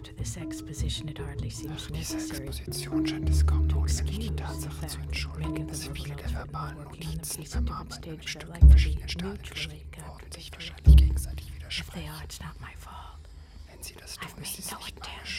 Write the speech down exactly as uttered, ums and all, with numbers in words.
Nach dieser Exposition scheint es kaum notwendig, die Tatsache zu entschuldigen, dass viele der verbalen Notizen, die beim Arbeiten an dem Stück in verschiedenen Stadien geschrieben wurden, sich wahrscheinlich gegenseitig widersprechen. Wenn sie das tun, ist dies nicht meine Schuld.